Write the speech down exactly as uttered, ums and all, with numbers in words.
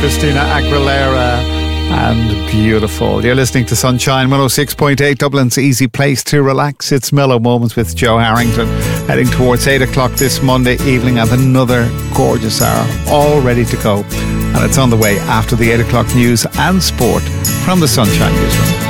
Christina Aguilera and Beautiful. You're listening to Sunshine one oh six point eight, Dublin's easy place to relax. It's Mellow Moments with Joe Harrington, heading towards eight o'clock this Monday evening, and another gorgeous hour all ready to go. And it's on the way after the eight o'clock news and sport from the Sunshine Newsroom.